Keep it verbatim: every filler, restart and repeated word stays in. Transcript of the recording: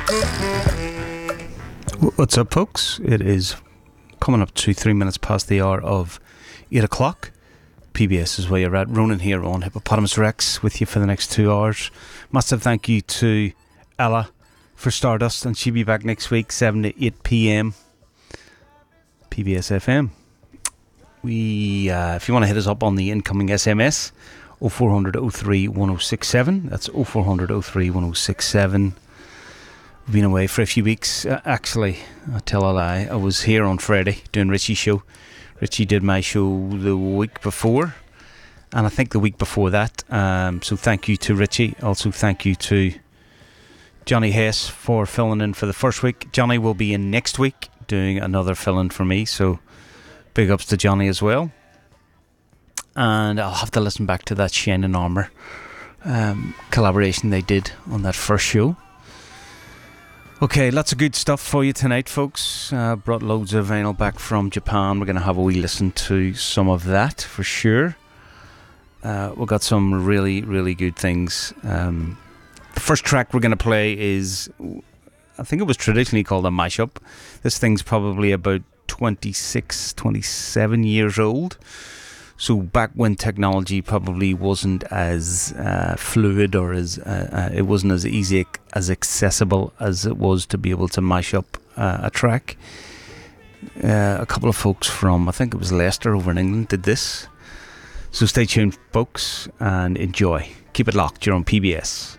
What's up, folks? It is coming up to three minutes past the hour of eight o'clock. P B S is where you're at. Ronan here on Hippopotamus Rex with you for the next two hours. Massive thank you to Ella for Stardust, and she'll be back next week, seven to eight p.m. P B S F M. We, uh, if you want to hit us up on the incoming S M S, oh four hundred oh three one oh six seven. That's oh four hundred oh three one oh six seven. We've been away for a few weeks. Uh, actually, I tell a lie. I was here on Friday doing Richie's show. Richie did my show the week before, and I think the week before that. Um, so thank you to Richie. Also thank you to Johnny Hess for filling in for the first week. Johnny will be in next week doing another fill-in for me, so big ups to Johnny as well. And I'll have to listen back to that Shining Armour um, collaboration they did on that first show. Okay, lots of good stuff for you tonight, folks. Uh, brought loads of vinyl back from Japan. We're going to have a wee listen to some of that for sure. Uh, we've got some really, really good things. Um, the first track we're going to play is, I think it was traditionally called a mashup. This thing's probably about twenty-six, twenty-seven years old. So back when technology probably wasn't as uh, fluid or as uh, uh, it wasn't as easy, as accessible as it was to be able to mash up uh, a track. Uh, a couple of folks from, I think it was Leicester over in England, did this. So stay tuned, folks, and enjoy. Keep it locked. You're on P B S.